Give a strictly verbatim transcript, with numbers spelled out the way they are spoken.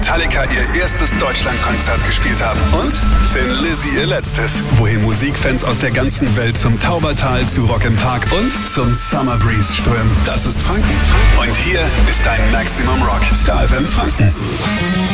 Metallica ihr erstes Deutschlandkonzert gespielt haben. Und Thin Lizzy ihr letztes. Wohin Musikfans aus der ganzen Welt zum Taubertal, zu Rock im Park und zum Summer Breeze strömen. Das ist Franken. Und hier ist dein Maximum Rock. Star F M Franken.